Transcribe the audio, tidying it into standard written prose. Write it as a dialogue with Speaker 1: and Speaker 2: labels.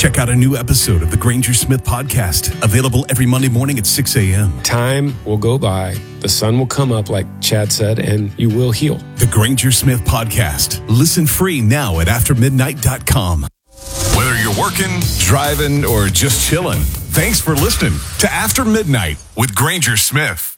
Speaker 1: Check out a new episode of the Granger Smith Podcast, available every Monday morning at 6 a.m.
Speaker 2: Time will go by, the sun will come up, like Chad said, and you will heal.
Speaker 1: The Granger Smith Podcast. Listen free now at aftermidnight.com. Whether you're working, driving, or just chilling, thanks for listening to After Midnight with Granger Smith.